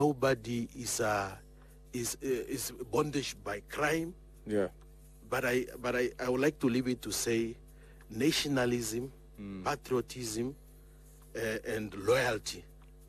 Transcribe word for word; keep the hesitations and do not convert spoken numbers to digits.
nobody is uh, is uh, is bondage by crime. Yeah. But I but I, I would like to leave it to say nationalism, Mm. patriotism, uh, and loyalty